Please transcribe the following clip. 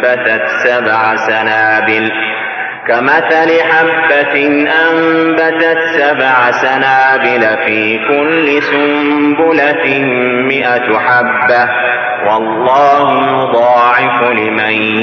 أنبتت 7 سنابل كمثل حبة أنبتت 7 سنابل في كل سنبلة 100 حبة والله يضاعف لمن